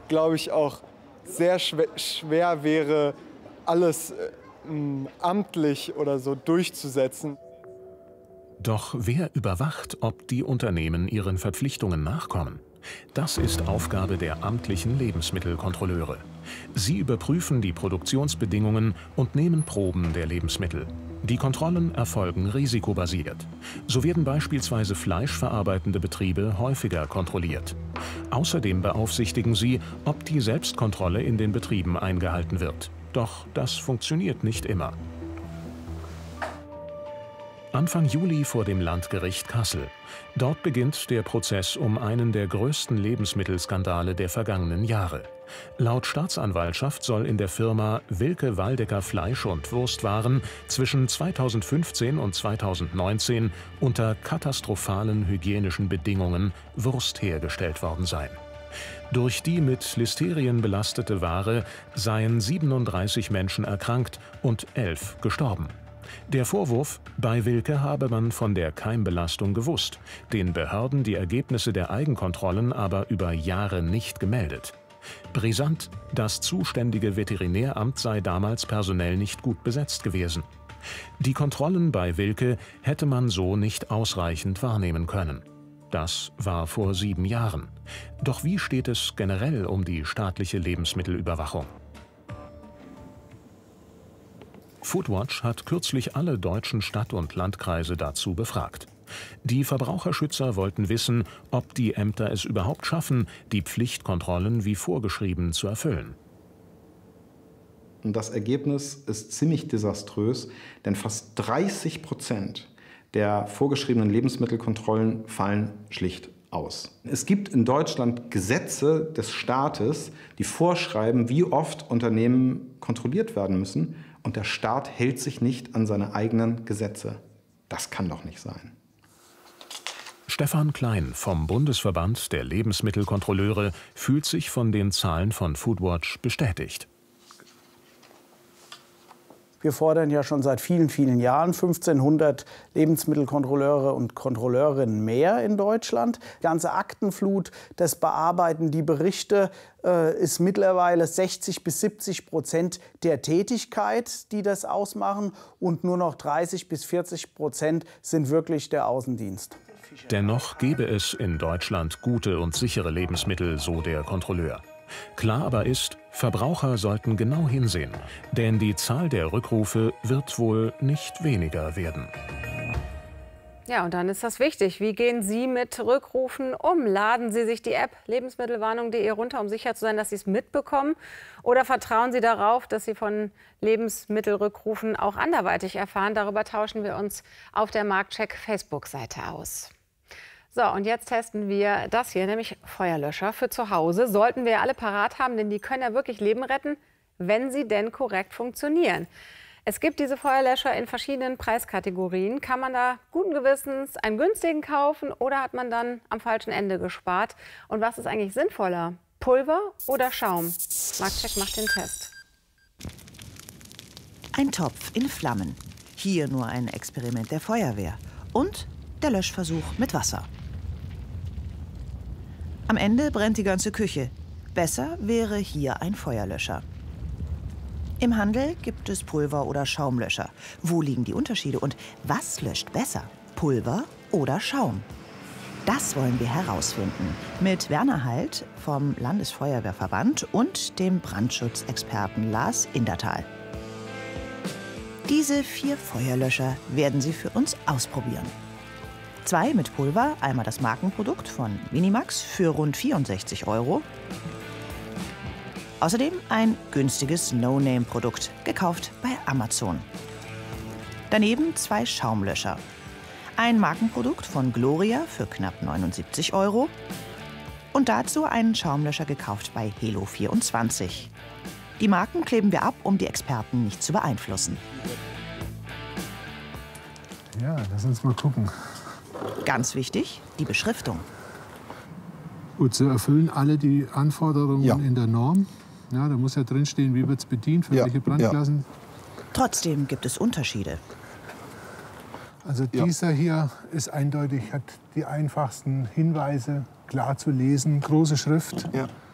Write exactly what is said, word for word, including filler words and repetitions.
glaube ich, auch sehr schwer, schwer wäre, alles äh, amtlich oder so durchzusetzen. Doch wer überwacht, ob die Unternehmen ihren Verpflichtungen nachkommen? Das ist Aufgabe der amtlichen Lebensmittelkontrolleure. Sie überprüfen die Produktionsbedingungen und nehmen Proben der Lebensmittel. Die Kontrollen erfolgen risikobasiert. So werden beispielsweise fleischverarbeitende Betriebe häufiger kontrolliert. Außerdem beaufsichtigen sie, ob die Selbstkontrolle in den Betrieben eingehalten wird. Doch das funktioniert nicht immer. Anfang Juli vor dem Landgericht Kassel. Dort beginnt der Prozess um einen der größten Lebensmittelskandale der vergangenen Jahre. Laut Staatsanwaltschaft soll in der Firma Wilke Waldecker Fleisch- und Wurstwaren zwischen zweitausendfünfzehn und zweitausendneunzehn unter katastrophalen hygienischen Bedingungen Wurst hergestellt worden sein. Durch die mit Listerien belastete Ware seien siebenunddreißig Menschen erkrankt und elf gestorben. Der Vorwurf, bei Wilke habe man von der Keimbelastung gewusst, den Behörden die Ergebnisse der Eigenkontrollen aber über Jahre nicht gemeldet. Brisant, das zuständige Veterinäramt sei damals personell nicht gut besetzt gewesen. Die Kontrollen bei Wilke hätte man so nicht ausreichend wahrnehmen können. Das war vor sieben Jahren. Doch wie steht es generell um die staatliche Lebensmittelüberwachung? Foodwatch hat kürzlich alle deutschen Stadt- und Landkreise dazu befragt. Die Verbraucherschützer wollten wissen, ob die Ämter es überhaupt schaffen, die Pflichtkontrollen wie vorgeschrieben zu erfüllen. Und das Ergebnis ist ziemlich desaströs, denn fast dreißig Prozent der vorgeschriebenen Lebensmittelkontrollen fallen schlicht aus. Es gibt in Deutschland Gesetze des Staates, die vorschreiben, wie oft Unternehmen kontrolliert werden müssen. Und der Staat hält sich nicht an seine eigenen Gesetze. Das kann doch nicht sein. Stefan Klein vom Bundesverband der Lebensmittelkontrolleure fühlt sich von den Zahlen von Foodwatch bestätigt. Wir fordern ja schon seit vielen, vielen Jahren fünfzehnhundert Lebensmittelkontrolleure und Kontrolleurinnen mehr in Deutschland. Die ganze Aktenflut, das Bearbeiten, die Berichte äh, ist mittlerweile sechzig bis siebzig Prozent der Tätigkeit, die das ausmachen. Und nur noch dreißig bis vierzig Prozent sind wirklich der Außendienst. Dennoch gäbe es in Deutschland gute und sichere Lebensmittel, so der Kontrolleur. Klar aber ist, Verbraucher sollten genau hinsehen, denn die Zahl der Rückrufe wird wohl nicht weniger werden. Ja, und dann ist das wichtig. Wie gehen Sie mit Rückrufen um? Laden Sie sich die App lebensmittelwarnung punkt de runter, um sicher zu sein, dass Sie es mitbekommen? Oder vertrauen Sie darauf, dass Sie von Lebensmittelrückrufen auch anderweitig erfahren? Darüber tauschen wir uns auf der Marktcheck-Facebook-Seite aus. So, und jetzt testen wir das hier, nämlich Feuerlöscher für zu Hause. Sollten wir alle parat haben, denn die können ja wirklich Leben retten, wenn sie denn korrekt funktionieren. Es gibt diese Feuerlöscher in verschiedenen Preiskategorien. Kann man da guten Gewissens einen günstigen kaufen oder hat man dann am falschen Ende gespart? Und was ist eigentlich sinnvoller, Pulver oder Schaum? Marktcheck macht den Test. Ein Topf in Flammen. Hier nur ein Experiment der Feuerwehr. Und der Löschversuch mit Wasser. Am Ende brennt die ganze Küche. Besser wäre hier ein Feuerlöscher. Im Handel gibt es Pulver- oder Schaumlöscher. Wo liegen die Unterschiede und was löscht besser? Pulver oder Schaum? Das wollen wir herausfinden mit Werner Halt vom Landesfeuerwehrverband und dem Brandschutzexperten Lars Indertal. Diese vier Feuerlöscher werden Sie für uns ausprobieren. Zwei mit Pulver, einmal das Markenprodukt von Minimax für rund vierundsechzig Euro. Außerdem ein günstiges No-Name-Produkt, gekauft bei Amazon. Daneben zwei Schaumlöscher. Ein Markenprodukt von Gloria für knapp neunundsiebzig Euro. Und dazu einen Schaumlöscher gekauft bei Helo vierundzwanzig. Die Marken kleben wir ab, um die Experten nicht zu beeinflussen. Ja, lass uns mal gucken. Ganz wichtig, die Beschriftung. Gut, so erfüllen alle die Anforderungen ja. in der Norm. Ja, da muss ja drinstehen, wie wird es bedient, für ja. welche Brandklassen. Ja. Trotzdem gibt es Unterschiede. Also dieser ja. hier ist eindeutig, hat die einfachsten Hinweise, klar zu lesen, große Schrift. Ja.